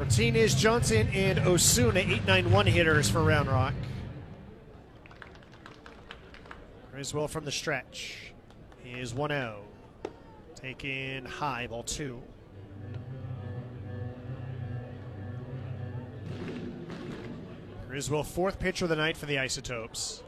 Martinez, Johnson, and Osuna, 8-9-1 hitters for Round Rock. Criswell from the stretch is 1-0. Taken high, ball 2. Criswell, fourth pitcher of the night for the Isotopes.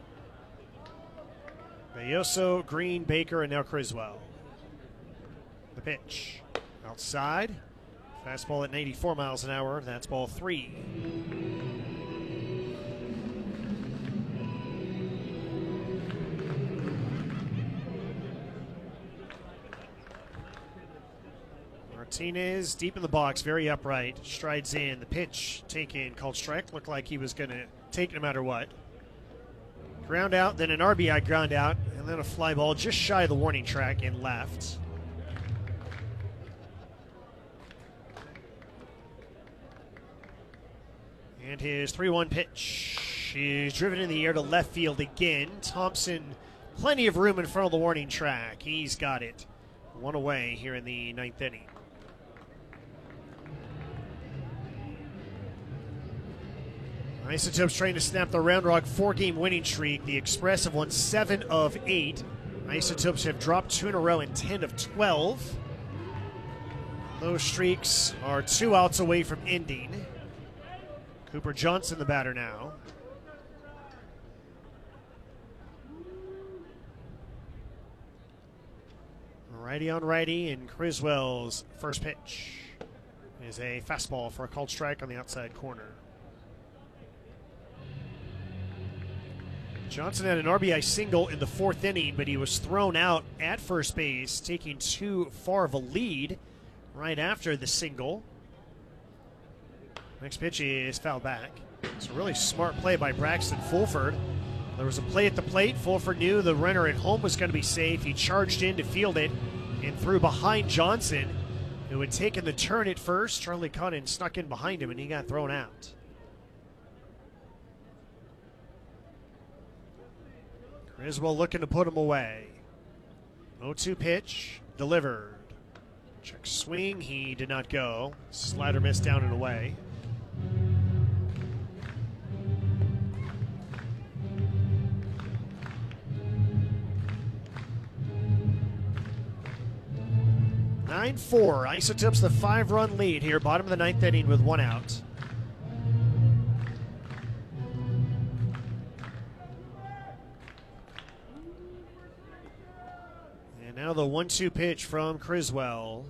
Belloso, Green, Baker, and now Criswell. The pitch. Outside. Fastball at 94 miles an hour. That's ball 3. Martinez deep in the box, very upright. Strides in. The pitch taken, called strike. Looked like he was going to take it no matter what. Ground out, then an RBI ground out, and then a fly ball just shy of the warning track and left. And his 3-1 pitch is driven in the air to left field again. Thompson, plenty of room in front of the warning track. He's got it. 1 away here in the 9th inning. Isotopes trying to snap the Round Rock 4-game winning streak. The Express have won 7 of 8. Isotopes have dropped 2 in a row and 10 of 12. Those streaks are 2 outs away from ending. Cooper Johnson, the batter now. Righty on righty, and Criswell's first pitch is a fastball for a called strike on the outside corner. Johnson had an RBI single in the 4th inning, but he was thrown out at first base, taking too far of a lead right after the single. Next pitch is fouled back. It's a really smart play by Braxton Fulford. There was a play at the plate. Fulford knew the runner at home was going to be safe. He charged in to field it and threw behind Johnson, who had taken the turn at first. Charlie Cotton snuck in behind him, and he got thrown out. Criswell looking to put him away. 0-2 pitch, delivered. Check swing, he did not go. Slider missed down and away. Nine-4, Isotopes the 5-run lead here, bottom of the 9th inning with 1 out. And now the 1-2 pitch from Criswell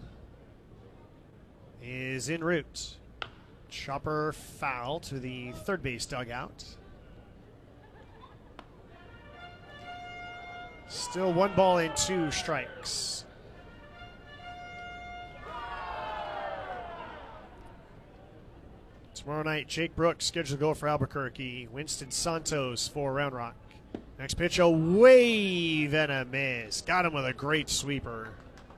is en route. Chopper foul to the third base dugout. Still 1 ball and 2 strikes. Tomorrow night, Jake Brooks scheduled to go for Albuquerque. Winston Santos for Round Rock. Next pitch, a wave and a miss. Got him with a great sweeper.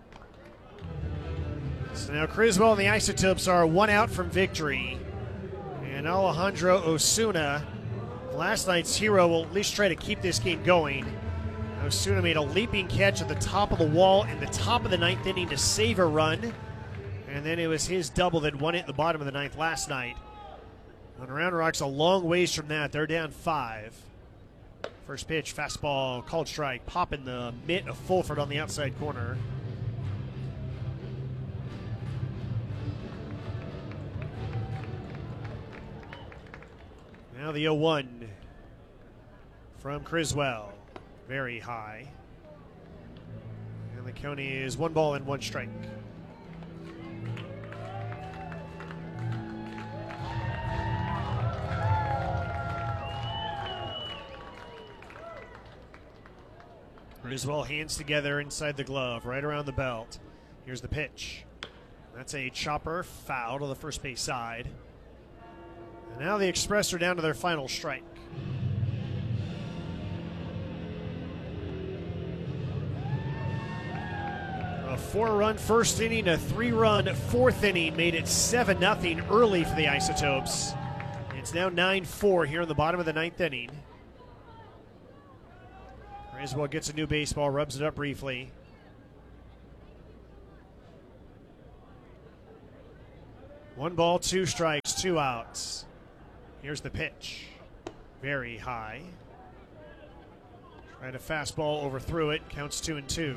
So now Criswell and the Isotopes are 1 out from victory. And Alejandro Osuna, last night's hero, will at least try to keep this game going. Osuna made a leaping catch at the top of the wall in the top of the 9th inning to save a run. And then it was his double that won it at the bottom of the 9th last night. And Round Rock's a long ways from that. They're down 5. First pitch, fastball, called strike, popping the mitt of Fulford on the outside corner. Now the 0-1 from Criswell. Very high. And the count is 1 ball and 1 strike. Criswell hands together inside the glove, right around the belt. Here's the pitch. That's a chopper, foul to the first base side. And now the Express are down to their final strike. A 4-run first inning, a 3-run 4th inning made it 7-0 early for the Isotopes. It's now 9-4 here in the bottom of the 9th inning. Criswell gets a new baseball, rubs it up briefly. One ball, 2 strikes. 2 outs. Here's the pitch. Very high. Tried a fastball, overthrew it. Counts 2-2.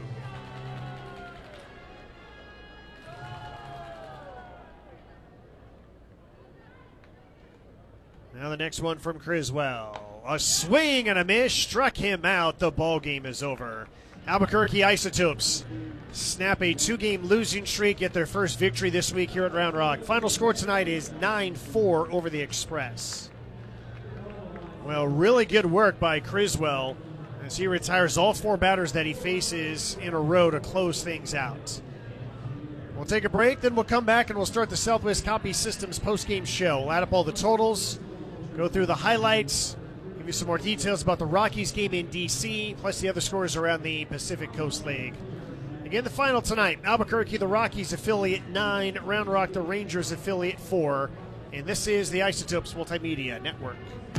Now the next one from Criswell. A swing and a miss. Struck him out. The ball game is over. Albuquerque Isotopes snap a 2-game losing streak, get their first victory this week here at Round Rock. Final score tonight is 9-4 over the Express. Well, really good work by Criswell as he retires all 4 batters that he faces in a row to close things out. We'll take a break, then we'll come back and we'll start the Southwest Copy Systems postgame show. We'll add up all the totals, go through the highlights, give you some more details about the Rockies game in D.C., plus the other scores around the Pacific Coast League. Again, the final tonight, Albuquerque, the Rockies affiliate 9, Round Rock, the Rangers affiliate 4, and this is the Isotopes Multimedia Network.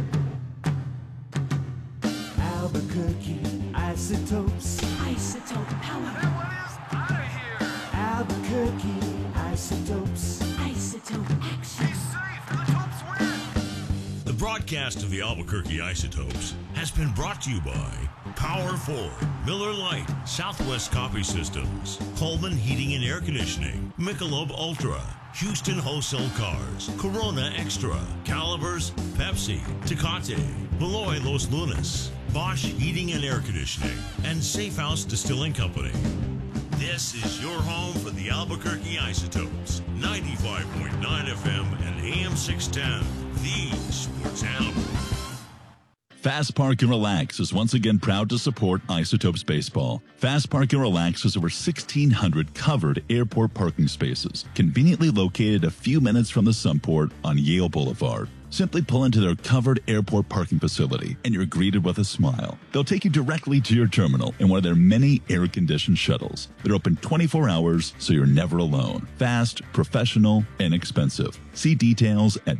Albuquerque Isotopes. Isotope power. Everyone is out of here. Albuquerque Isotopes. Isotope action. Be safe. The Topes win. The broadcast of the Albuquerque Isotopes has been brought to you by Power 4, Miller Lite, Southwest Copy Systems, Coleman Heating and Air Conditioning, Michelob Ultra, Houston Wholesale Cars, Corona Extra, Calibers, Pepsi, Tecate, Malloy Los Lunas, Bosch Heating and Air Conditioning, and Safe House Distilling Company. This is your home for the Albuquerque Isotopes, 95.9 FM and AM 610, the Sports Animal. Fast Park and Relax is once again proud to support Isotopes Baseball. Fast Park and Relax has over 1,600 covered airport parking spaces, conveniently located a few minutes from the Sunport on Yale Boulevard. Simply pull into their covered airport parking facility and you're greeted with a smile. They'll take you directly to your terminal in one of their many air-conditioned shuttles. They're open 24 hours, so you're never alone. Fast, professional, inexpensive. See details at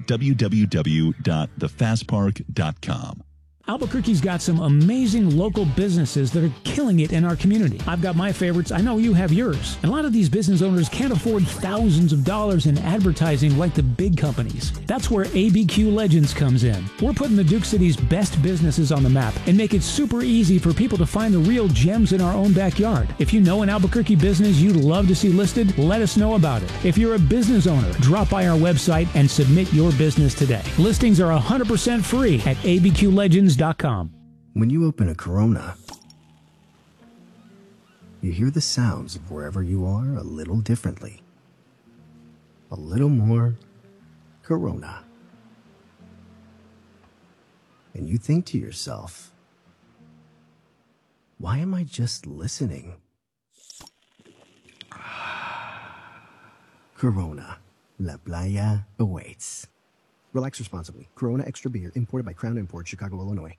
www.thefastpark.com. Albuquerque's got some amazing local businesses that are killing it in our community. I've got my favorites. I know you have yours. And a lot of these business owners can't afford thousands of dollars in advertising like the big companies. That's where ABQ Legends comes in. We're putting the Duke City's best businesses on the map and make it super easy for people to find the real gems in our own backyard. If you know an Albuquerque business you'd love to see listed, let us know about it. If you're a business owner, drop by our website and submit your business today. Listings are 100% free at abqlegends.com. When you open a Corona, you hear the sounds of wherever you are a little differently. A little more Corona. And you think to yourself, why am I just listening? Corona. La Playa awaits. Relax responsibly. Corona Extra Beer, imported by Crown Imports, Chicago, Illinois.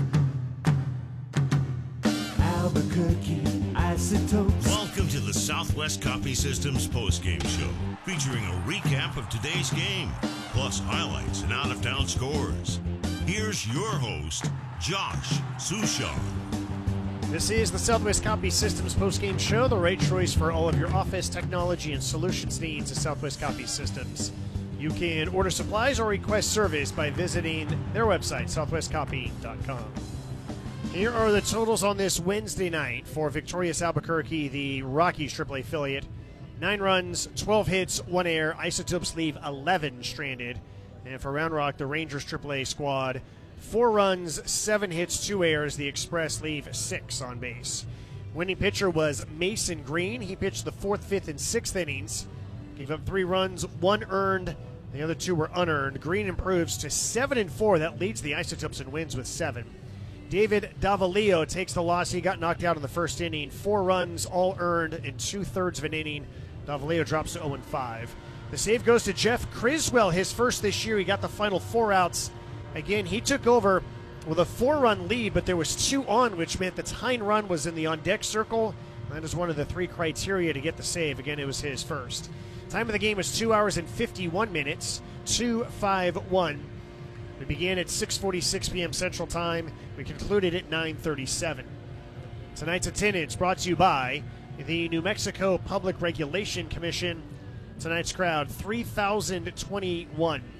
Albuquerque Isotopes. Welcome to the Southwest Copy Systems postgame show, featuring a recap of today's game, plus highlights and out-of-town scores. Here's your host, Josh Sushaw. This is the Southwest Copy Systems postgame show, the right choice for all of your office technology and solutions needs at Southwest Copy Systems. You can order supplies or request service by visiting their website, southwestcopy.com. Here are the totals on this Wednesday night for victorious Albuquerque, the Rockies AAA affiliate. 9 runs, 12 hits, 1 error. Isotopes leave 11 stranded. And for Round Rock, the Rangers AAA squad, 4 runs, 7 hits, 2 errors. The Express leave 6 on base. Winning pitcher was Mason Green. He pitched the 4th, 5th, and 6th innings. Gave up 3 runs, 1 earned. The other 2 were unearned. Green improves to 7-4. That leads the Isotopes and wins with 7. David Davalillo takes the loss. He got knocked out in the first inning. 4 runs, all earned in 2/3 of an inning. Davalillo drops to 0-5. The save goes to Jeff Criswell, his first this year. He got the final 4 outs. Again, he took over with a 4-run lead, but there was 2 on, which meant the tying run was in the on-deck circle. That is one of the 3 criteria to get the save. Again, it was his first. Time of the game was 2 hours and 51 minutes, 2-5-1. We began at 6:46 p.m. Central Time. We concluded at 9:37. Tonight's attendance brought to you by the New Mexico Public Regulation Commission. Tonight's crowd, 3,021.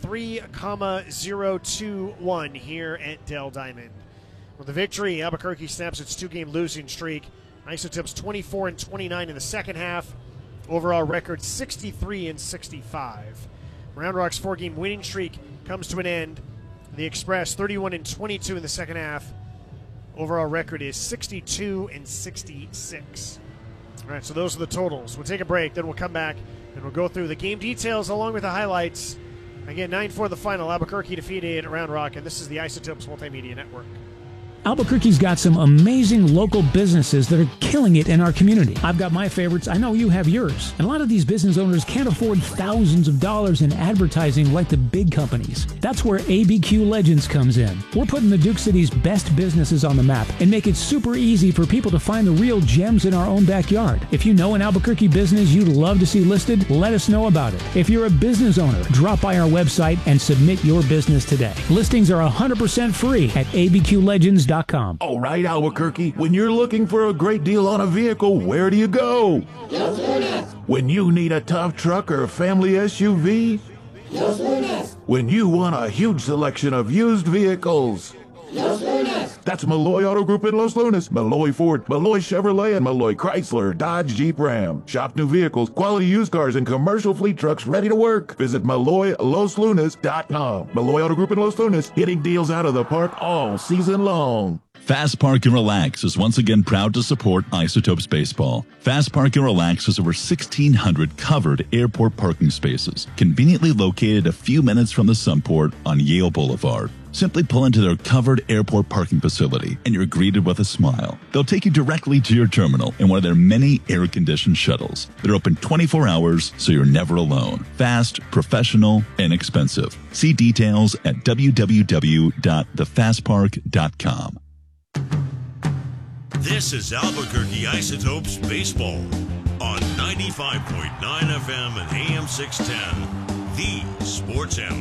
3,021 here at Dell Diamond. With the victory, Albuquerque snaps its 2-game losing streak. Isotopes 24-29 in the second half. Overall record 63-65. Round Rock's 4-game winning streak comes to an end. The Express 31-22 in the second half. Overall record is 62-66. All right, so those are the totals. We'll take a break, then we'll come back and we'll go through the game details along with the highlights. Again, 9-4 the final. Albuquerque defeated Round Rock, and this is the Isotopes Multimedia Network. Albuquerque's got some amazing local businesses that are killing it in our community. I've got my favorites. I know you have yours. And a lot of these business owners can't afford thousands of dollars in advertising like the big companies. That's where ABQ Legends comes in. We're putting the Duke City's best businesses on the map and make it super easy for people to find the real gems in our own backyard. If you know an Albuquerque business you'd love to see listed, let us know about it. If you're a business owner, drop by our website and submit your business today. Listings are 100% free at abqlegends.com. All right, Albuquerque, when you're looking for a great deal on a vehicle, where do you go? Los Lunas. When you need a tough truck or a family SUV? Los Lunas. When you want a huge selection of used vehicles? Los Lunas. That's Malloy Auto Group in Los Lunas, Malloy Ford, Malloy Chevrolet, and Malloy Chrysler, Dodge, Jeep, Ram. Shop new vehicles, quality used cars, and commercial fleet trucks ready to work. Visit MalloyLosLunas.com. Malloy Auto Group in Los Lunas, hitting deals out of the park all season long. Fast Park and Relax is once again proud to support Isotopes Baseball. Fast Park and Relax has over 1,600 covered airport parking spaces, conveniently located a few minutes from the Sunport on Yale Boulevard. Simply pull into their covered airport parking facility and you're greeted with a smile. They'll take you directly to your terminal in one of their many air-conditioned shuttles. They're open 24 hours, so you're never alone. Fast, professional, and expensive. See details at www.thefastpark.com. This is Albuquerque Isotopes Baseball on 95.9 FM and AM 610, the Sports Animal.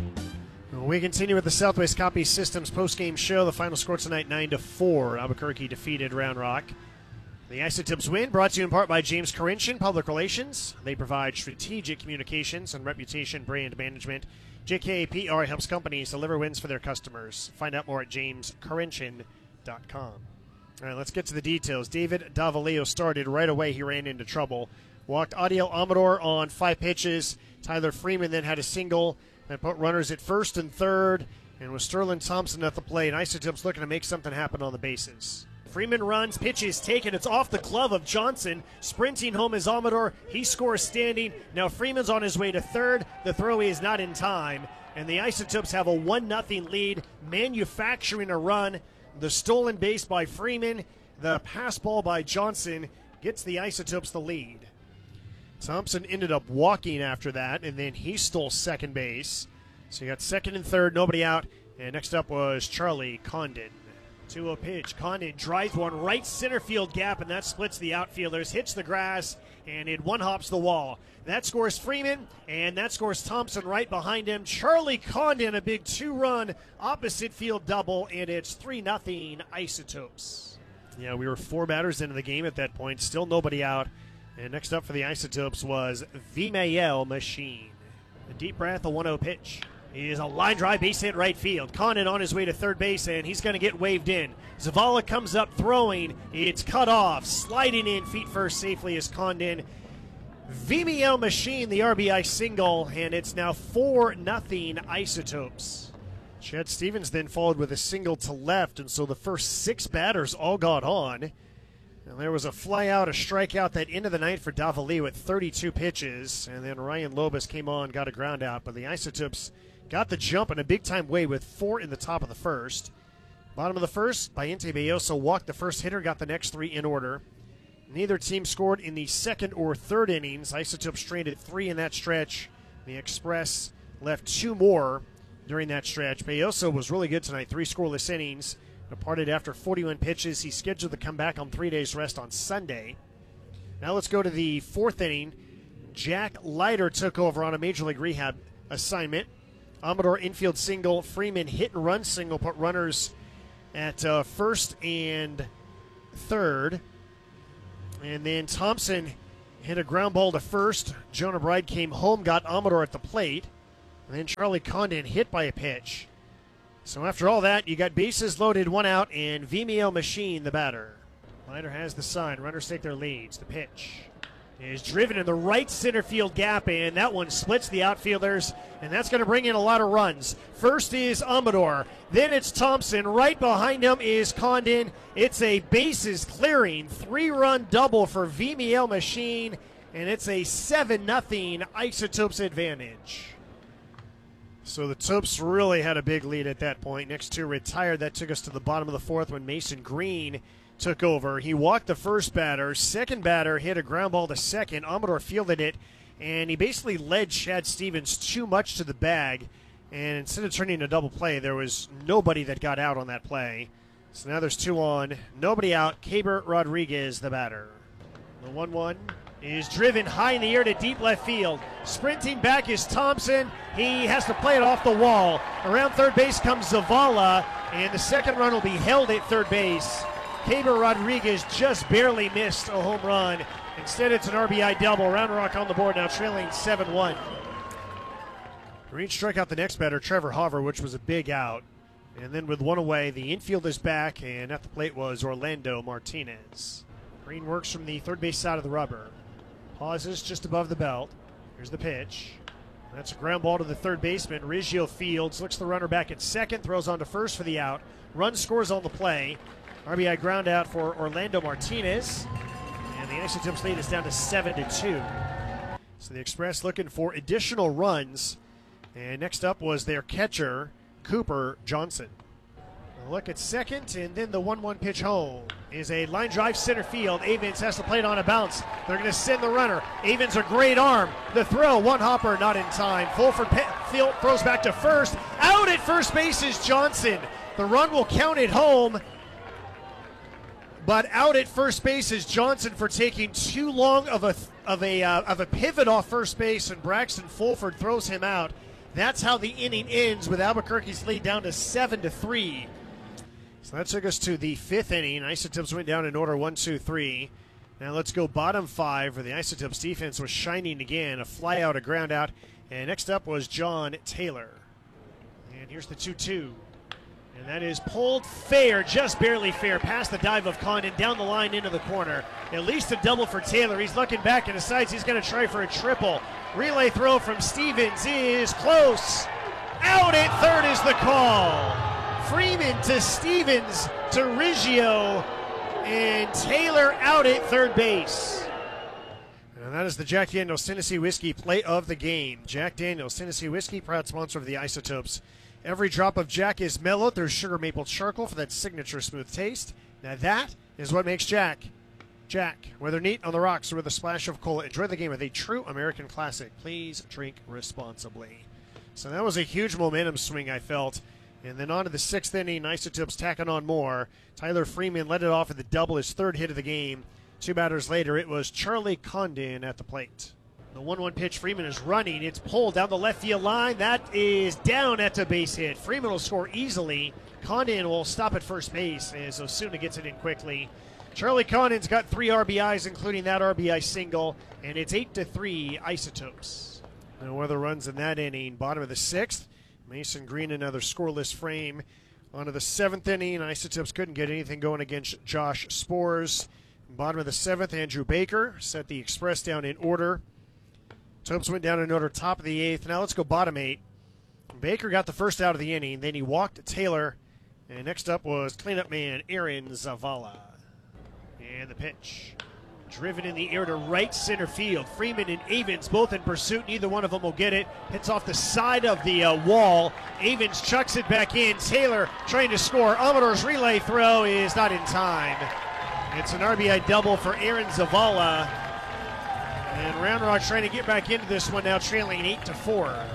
We continue with the Southwest Copy Systems postgame show. The final score tonight, 9-4. Albuquerque defeated Round Rock. The Isotopes win, brought to you in part by James Karinchin, Public Relations. They provide strategic communications and reputation brand management. JKPR helps companies deliver wins for their customers. Find out more at jameskarinchin.com. All right, let's get to the details. David Davalillo started right away. He ran into trouble. Walked Adiel Amador on 5 pitches. Tyler Freeman then had a single and put runners at first and third. And with Sterling Thompson at the plate, Isotopes looking to make something happen on the bases. Freeman runs, pitches taken. It's off the glove of Johnson. Sprinting home is Amador. He scores standing. Now Freeman's on his way to third. The throw is not in time. And the Isotopes have a 1-0 lead, manufacturing a run. The stolen base by Freeman, the pass ball by Johnson gets the Isotopes the lead. Thompson ended up walking after that, and then he stole second base. So you got second and third, nobody out. And next up was Charlie Condon. 2-0 pitch. Condon drives one right center field gap, and that splits the outfielders, hits the grass, and it one-hops the wall. That scores Freeman, and that scores Thompson right behind him. Charlie Condon, a big 2-run opposite field double, and it's 3-0 Isotopes. Yeah, we were 4 batters into the game at that point, still nobody out. And next up for the Isotopes was Vimael Machine. A deep breath, a 1-0 pitch. He is a line drive, base hit right field. Condon on his way to third base, and he's going to get waved in. Zavala comes up throwing. It's cut off. Sliding in feet first safely is Condon. Vimael Machine, the RBI single, and it's now 4-0 Isotopes. Chet Stevens then followed with a single to left, and so the first 6 batters all got on. And there was a fly out, a strikeout that ended the night for Davalillo at 32 pitches. And then Ryan Lobos came on, got a ground out. But the Isotopes got the jump in a big-time way with 4 in the top of the first. Bottom of the first, Bayente Belloso walked the first hitter, got the next 3 in order. Neither team scored in the second or third innings. Isotopes stranded 3 in that stretch. The Express left 2 more during that stretch. Belloso was really good tonight, 3 scoreless innings. Departed after 41 pitches. He's scheduled to come back on 3 days rest on Sunday. Now let's go to the 4th inning. Jack Leiter took over on a Major League Rehab assignment. Amador infield single. Freeman hit and run single. Put runners at first and third. And then Thompson hit a ground ball to first. Jonah Bride came home, got Amador at the plate. And then Charlie Condon hit by a pitch. So after all that, you got bases loaded, 1 out, and Vimeo Machine, the batter. Leiter has the sign. Runners take their leads. The pitch is driven in the right center field gap, and that one splits the outfielders, and that's going to bring in a lot of runs. First is Amador, then it's Thompson. Right behind him is Condon. It's a bases clearing 3-run double for Vimeo Machine, and it's a 7-0 Isotopes advantage. So the Topes really had a big lead at that point. Next two retired. That took us to the bottom of the fourth when Mason Green took over. He walked the first batter. Second batter hit a ground ball to second. Amador fielded it, and he basically led Chad Stevens too much to the bag. And instead of turning a double play, there was nobody that got out on that play. So now there's 2 on, nobody out. Caber Rodriguez, the batter. The 1-1 is driven high in the air to deep left field. Sprinting back is Thompson. He has to play it off the wall. Around third base comes Zavala, and the second run will be held at third base. Caber Rodriguez just barely missed a home run. Instead, it's an RBI double. Round Rock on the board now, trailing 7-1. Green struck out the next batter, Trevor Hauver, which was a big out. And then with 1 away, the infield is back, and at the plate was Orlando Martinez. Green works from the third base side of the rubber. Pauses just above the belt. Here's the pitch. That's a ground ball to the third baseman. Riggio fields, looks the runner back at second, throws on to first for the out. Run scores on the play. RBI ground out for Orlando Martinez. And the Isotopes lead is down to 7-2. So the Express looking for additional runs. And next up was their catcher, Cooper Johnson. A look at second, and then the 1-1 pitch home is a line drive center field. Avens has to play it on a bounce. They're going to send the runner. Avens a great arm. The throw, one hopper, not in time. Fulford field throws back to first. Out at first base is Johnson. The run will count it home. But out at first base is Johnson for taking too long of a pivot off first base, and Braxton Fulford throws him out. That's how the inning ends, with Albuquerque's lead down to 7-3. So that took us to the 5th inning. Isotopes went down in order 1, 2, 3. Now let's go bottom 5, where the Isotopes defense was shining again. A fly out, a ground out, and next up was John Taylor. And here's the 2-2. And that is pulled fair, just barely fair, past the dive of Condon, down the line into the corner. At least a double for Taylor. He's looking back and decides he's going to try for a triple. Relay throw from Stevens is close. Out at third is the call. Freeman to Stevens to Riggio, and Taylor out at third base. And that is the Jack Daniel's Tennessee Whiskey play of the game. Jack Daniel's Tennessee Whiskey, proud sponsor of the Isotopes. Every drop of Jack is mellowed through sugar maple charcoal for that signature smooth taste. Now that is what makes Jack. Jack, whether neat on the rocks or with a splash of cola, enjoy the game with a true American classic. Please drink responsibly. So that was a huge momentum swing, I felt. And then on to the 6th inning, Isotopes tacking on more. Tyler Freeman led it off with the double, his 3rd hit of the game. 2 batters later, it was Charlie Condon at the plate. The 1-1 pitch, Freeman is running. It's pulled down the left field line. That is down at the base hit. Freeman will score easily. Condon will stop at first base as Osuna gets it in quickly. Charlie Condon's got 3 RBIs, including that RBI single, and it's 8-3 Isotopes. No other runs in that inning. Bottom of the 6th, Mason Green, another scoreless frame. On to the 7th inning, Isotopes couldn't get anything going against Josh Spores. Bottom of the 7th, Andrew Baker set the Express down in order. Topes went down in order, top of the 8th. Now let's go bottom 8. Baker got the first out of the inning. Then he walked Taylor. And next up was cleanup man Aaron Zavala. And the pitch. Driven in the air to right center field. Freeman and Avens both in pursuit. Neither one of them will get it. Hits off the side of the wall. Avens chucks it back in. Taylor trying to score. Amador's relay throw is not in time. It's an RBI double for Aaron Zavala. And Round Rock trying to get back into this one now, trailing 8-4.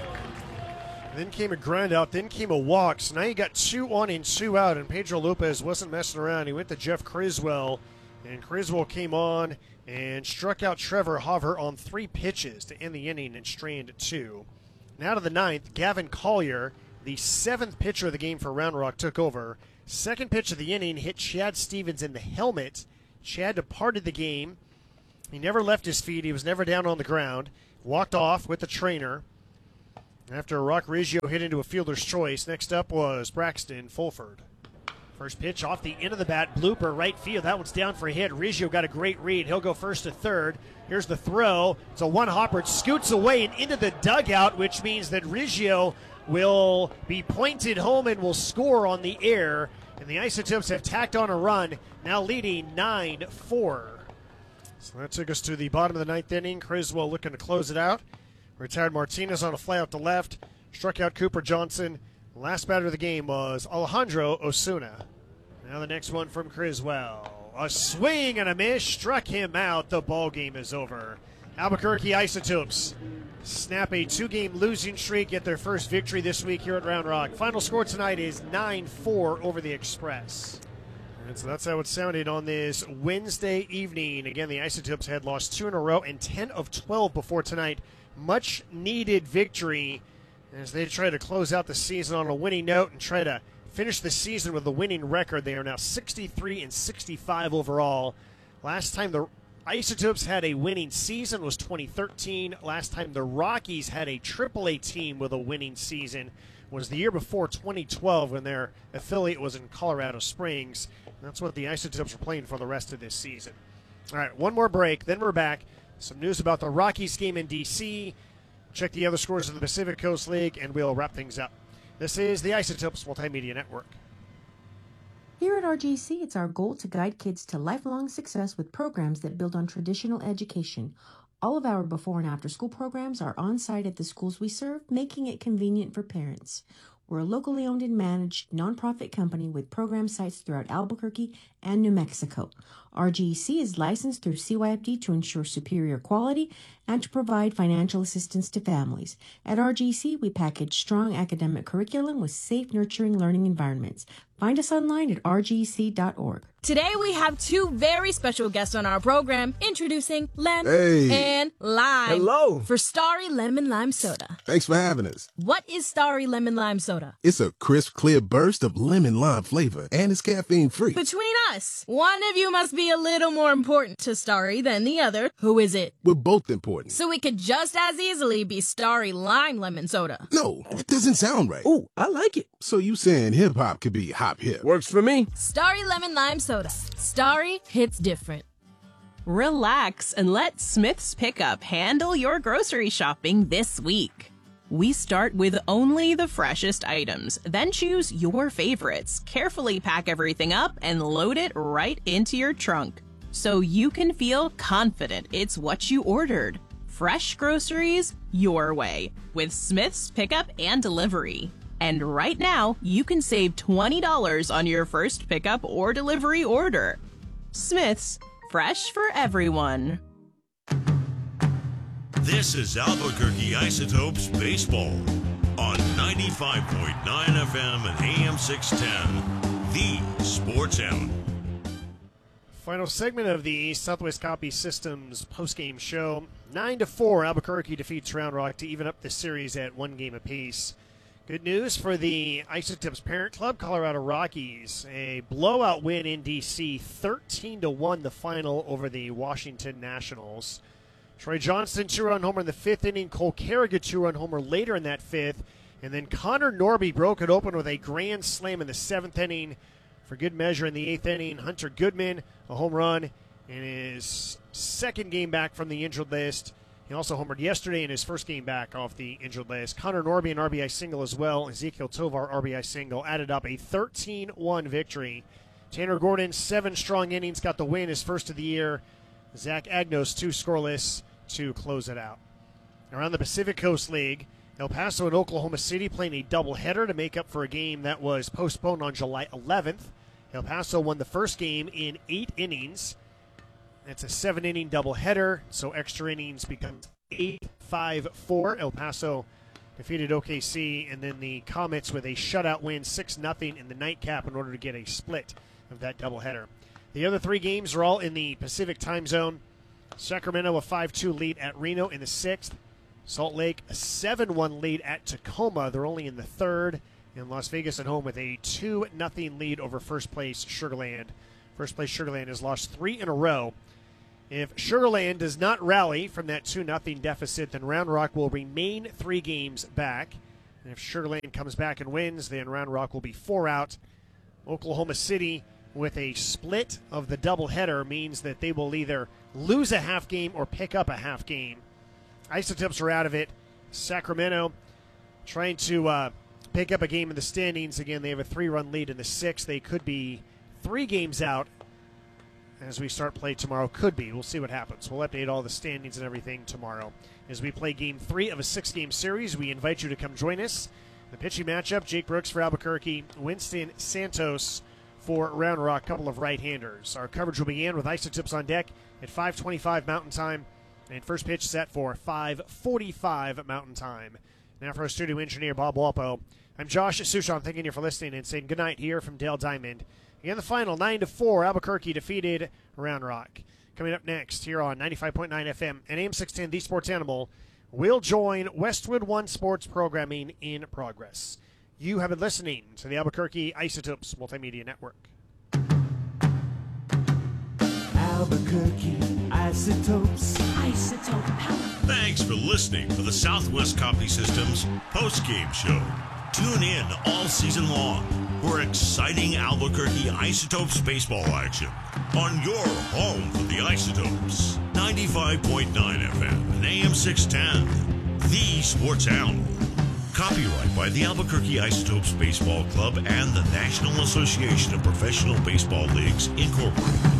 Then came a ground out, then came a walk. So now you got 2 on and 2 out, and Pedro Lopez wasn't messing around. He went to Jeff Criswell, and Criswell came on and struck out Trevor Hauver on 3 pitches to end the inning and strained 2. Now to the 9th, Gavin Collier, the 7th pitcher of the game for Round Rock, took over. 2nd pitch of the inning hit Chad Stevens in the helmet. Chad departed the game. He never left his feet. He was never down on the ground. Walked off with the trainer. After Rock Riggio hit into a fielder's choice, next up was Braxton Fulford. First pitch off the end of the bat, blooper, right field. That one's down for a hit. Riggio got a great read. He'll go first to third. Here's the throw. It's a one-hopper. It scoots away and into the dugout, which means that Riggio will be pointed home and will score on the air. And the Isotopes have tacked on a run, now leading 9-4. So that took us to the bottom of the ninth inning. Criswell looking to close it out. Retired Martinez on a fly out to left. Struck out Cooper Johnson. Last batter of the game was Alejandro Osuna. Now the next one from Criswell. A swing and a miss. Struck him out. The ball game is over. Albuquerque Isotopes snap a 2-game losing streak, get their first victory this week here at Round Rock. Final score tonight is 9-4 over the Express. And so that's how it sounded on this Wednesday evening. Again, the Isotopes had lost 2 in a row and 10 of 12 before tonight. Much needed victory as they try to close out the season on a winning note and try to finish the season with a winning record. They are now 63-65 overall. Last time the Isotopes had a winning season was 2013. Last time the Rockies had a AAA team with a winning season was the year before, 2012, when their affiliate was in Colorado Springs. And that's what the Isotopes are playing for the rest of this season. All right, one more break, then we're back. Some news about the Rockies game in D.C. Check the other scores of the Pacific Coast League, and we'll wrap things up. This is the Isotopes Multimedia Network. Here at RGC, it's our goal to guide kids to lifelong success with programs that build on traditional education. All of our before and after school programs are on site at the schools we serve, making it convenient for parents. We're a locally owned and managed nonprofit company with program sites throughout Albuquerque and New Mexico. RGC is licensed through CYFD to ensure superior quality and to provide financial assistance to families. At RGC, we package strong academic curriculum with safe, nurturing learning environments. Find us online at rgc.org. Today we have 2 very special guests on our program, introducing Lem and Lime. Hello. For Starry Lemon Lime Soda. Thanks for having us. What is Starry Lemon Lime Soda? It's a crisp, clear burst of lemon lime flavor, and it's caffeine-free. Between us, one of you must be a little more important to Starry than the other. Who is it? We're both important. So it could just as easily be Starry Lime Lemon Soda. No, that doesn't sound right. Oh, I like it. So you saying hip-hop could be hop-hip? Works for me. Starry Lemon Lime Soda. Starry hits different. Relax and let Smith's Pickup handle your grocery shopping this week. We start with only the freshest items, then choose your favorites, carefully pack everything up, and load it right into your trunk, so you can feel confident it's what you ordered. Fresh groceries your way with Smith's Pickup and Delivery. And right now, you can save $20 on your first pickup or delivery order. Smith's, fresh for everyone. This is Albuquerque Isotopes Baseball on 95.9 FM and AM 610, the Sports Hound. Final segment of the Southwest Copy Systems postgame show. 9-4, Albuquerque defeats Round Rock to even up the series at 1 game apiece. Good news for the Isotopes parent club, Colorado Rockies. A blowout win in D.C., 13-1 the final over the Washington Nationals. Troy Johnston, 2-run homer in the 5th inning. Cole Carrigan, 2-run homer later in that 5th. And then Connor Norby broke it open with a grand slam in the 7th inning. For good measure in the 8th inning, Hunter Goodman, a home run in his 2nd game back from the injured list. He also homered yesterday in his 1st game back off the injured list. Connor Norby, an RBI single as well. Ezekiel Tovar, RBI single. Added up a 13-1 victory. Tanner Gordon, 7 strong innings, got the win, his first of the year. Zach Agnos, 2 scoreless to close it out. Around the Pacific Coast League, El Paso and Oklahoma City playing a doubleheader to make up for a game that was postponed on July 11th. El Paso won the first game in 8 innings. It's a 7-inning doubleheader, so extra innings becomes 8-5-4. El Paso defeated OKC, and then the Comets with a shutout win, 6-0 in the nightcap in order to get a split of that doubleheader. The other 3 games are all in the Pacific time zone. Sacramento a 5-2 lead at Reno in the 6th. Salt Lake a 7-1 lead at Tacoma. They're only in the 3rd. And Las Vegas at home with a 2-0 lead over first place Sugar Land. First place Sugar Land has lost 3 in a row. If Sugar Land does not rally from that 2-0 deficit, then Round Rock will remain 3 games back. And if Sugar Land comes back and wins, then Round Rock will be 4 out. Oklahoma City, with a split of the doubleheader, means that they will either lose a half game or pick up a half game. Isotopes are out of it. Sacramento trying to pick up a game in the standings. Again, they have a 3-run lead in the 6th. They could be 3 games out as we start play tomorrow. Could be. We'll see what happens. We'll update all the standings and everything tomorrow as we play Game 3 of a 6-game series. We invite you to come join us. The pitching matchup, Jake Brooks for Albuquerque, Winston Santos for Round Rock, couple of right-handers. Our coverage will begin with Isotopes on deck at 5:25 Mountain Time, and first pitch set for 5:45 Mountain Time. Now for our studio engineer, Bob Walpo, I'm Josh Sushon, thanking you for listening and saying goodnight here from Dale Diamond. Again, the final, 9-4, Albuquerque defeated Round Rock. Coming up next here on 95.9 FM and AM 610, The Sports Animal, we'll join Westwood One Sports programming in progress. You have been listening to the Albuquerque Isotopes Multimedia Network. Albuquerque Isotopes. Isotope power. Thanks for listening to the Southwest Copy Systems post-game show. Tune in all season long for exciting Albuquerque Isotopes baseball action on your home for the Isotopes. 95.9 FM and AM 610, The Sports Animal. Copyright by the Albuquerque Isotopes Baseball Club and the National Association of Professional Baseball Leagues, Incorporated.